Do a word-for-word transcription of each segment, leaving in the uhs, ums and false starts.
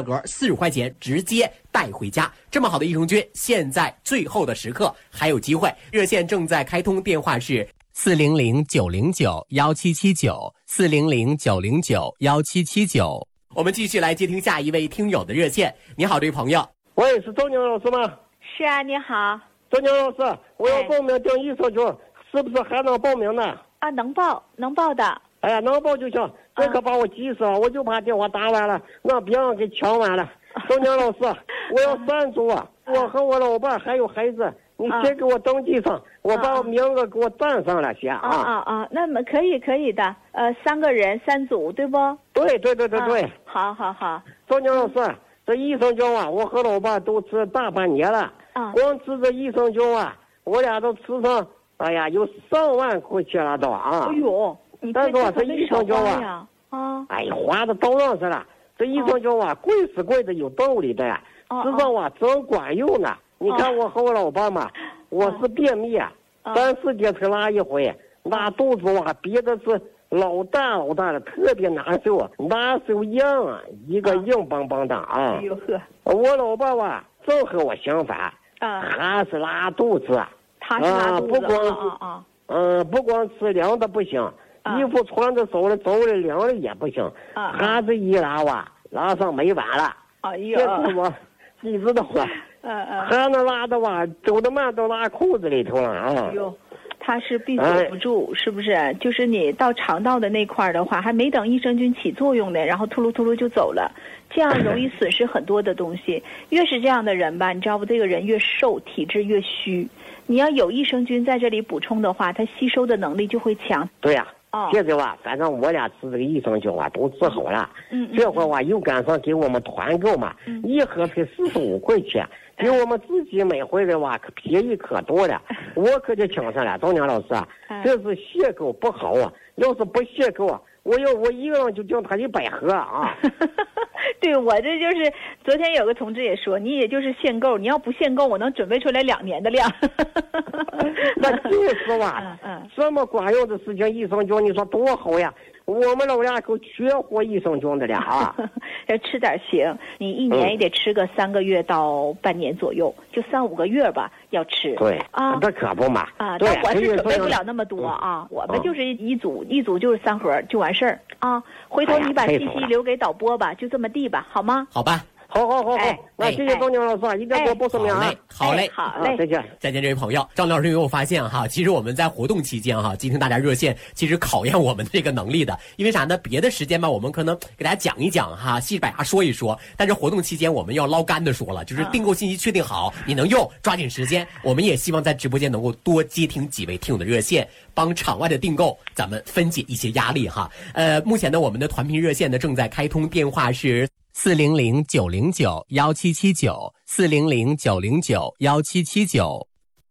价格四十块钱直接带回家。这么好的益生菌，现在最后的时刻还有机会，热线正在开通，电话是四零零九零九幺七七九四零零九零九幺七七九。我们继续来接听下一位听友的热线。你好，这位朋友。 喂，是周宁老师吗？ 是啊，你好。 周宁老师，我要报名订益生菌，是不是还能报名呢？ 啊，能报，能报的。 哎呀，能报就行，这可把我急死了，我就怕电话打完了，让别人给抢完了。周宁老师，我要三组啊，我和我老伴还有孩子，你先给我登记上，我把我名字给我占上了先啊。 啊啊啊，那么可以可以的，呃，三个人三组对不？ 对对对对对。 好好好。 周宁老师，这益生菌啊，我和老伴都吃大半年了， 啊， 光吃这益生菌啊，我俩都吃上，哎呀，有上万块钱了都啊。 哎呦。 但是啊，这益生菌啊， 啊， 哎呀，花的都让是了。这益生菌啊，贵是贵的有道理的呀，知道啊，真管用呢。你看我和我老伴嘛，我是便秘啊，三四天才拉一回，拉肚子哇，憋的是老大老大的，特别难受，难受硬啊，一个硬邦邦的啊。 哎呦呵， 我老伴啊，正和我相反，啊，还是拉肚子， 他是拉肚子， 不光啊啊， 嗯，不光吃凉的不行。衣服穿着走了走了凉了也不行，孩子一拉哇，拉上没完了。 哎呦， 这是我，你知道吧？ 嗯嗯， 孩子拉的哇，走得慢都拉裤子里头了啊。 哎呦，他是闭锁不住，哎、是不是？就是你到肠道的那块的话，还没等益生菌起作用呢，然后秃噜秃噜就走了，这样容易损失很多的东西。越是这样的人吧，你知道不？这个人越瘦，体质越虚。你要有益生菌在这里补充的话，它吸收的能力就会强。 对呀、啊。现在哇，反正我俩吃这个益生菌啊，都治好了。嗯，这会儿哇，又赶上给我们团购嘛，嗯、一盒才四十五块钱，比我们自己买回来哇，可便宜可多了。我可就抢上了，周宁老师啊，这是限购不好啊，要是不限购啊，我要我一个人就叫他一百盒啊。 对，我这就是昨天有个同志也说，你也就是限购，你要不限购，我能准备出来两年的量。 那就是哇，嗯嗯，这么管用的事情，益生菌你说多好呀！我们老俩可缺活益生菌的了啊。 要吃点行，你一年也得吃个三个月到半年左右，嗯、就三五个月吧，要吃。 对啊， 这可不嘛。 啊，但我是准备不了那么多啊，我们就是一组，一组就是三盒就完事儿啊。回头你把信息留给导播吧，就这么地吧，好吗？ 好吧。 好好好好，哎、那谢谢周宁老师，哎、一定给我报上名啊！ 好嘞， 好嘞， 再见， 再见，这位朋友。张老师有发现哈，其实我们在活动期间哈，接听大家热线，其实考验我们这个能力的。因为啥呢？别的时间吧，我们可能给大家讲一讲哈，细百牙说一说。但是活动期间我们要捞干的说了，就是订购信息确定好，你能用，抓紧时间。我们也希望在直播间能够多接听几位听友的热线，帮场外的订购咱们分解一些压力哈。呃，目前呢，我们的团评热线呢正在开通，电话是四零零九零九幺七七九四零零九零九幺七七九。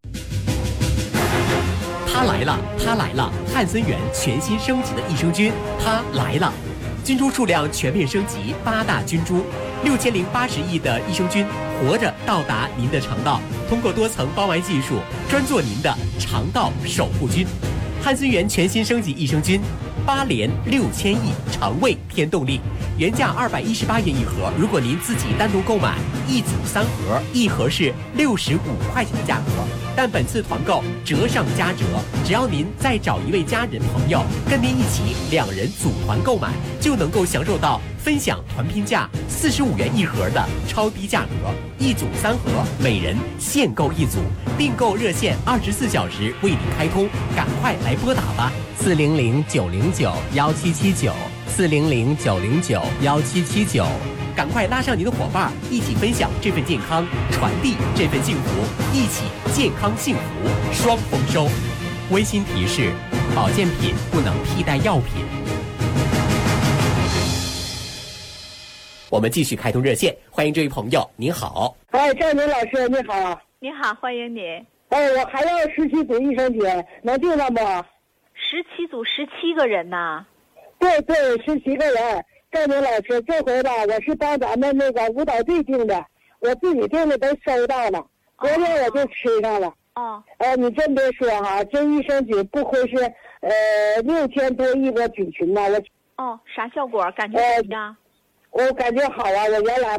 它来了，它来了！汉森源全新升级的益生菌，它来了！菌株数量全面升级，八大菌株，六千零八十亿的益生菌，活着到达您的肠道，通过多层包埋技术，专做您的肠道守护菌。汉森源全新升级益生菌，八连六千亿肠胃添动力，原价二百一十八元一盒，如果您自己单独购买，一组三盒，一盒是六十五块钱的价格。但本次团购折上加折，只要您再找一位家人朋友跟您一起，两人组团购买，就能够享受到分享团拼价四十五元一盒的超低价格，一组三盒，每人限购一组。订购热线二十四小时为您开通，赶快来拨打吧！四零零九零九幺七七九，四零零九零九幺七七九。赶快拉上您的伙伴，一起分享这份健康，传递这份幸福，一起健康幸福双丰收。微心提示：保健品不能替代药品。我们继续开通热线，欢迎这位朋友，您好。 哎，赵明老师，你好。 你好，欢迎你。 哎，我还要十七组益生菌，能订上不？ 十七组，十七个人呐？ 对对，十七个人。赵明老师，这回吧，我是帮咱们那个舞蹈队订的，我自己订的都收到了，昨天我就吃上了。 哦。 呃，你真别说哈，这益生菌不亏是呃六千多亿个菌群呐，我。 哦，啥效果？感觉怎么样？ 呃、我感觉好啊，我原来。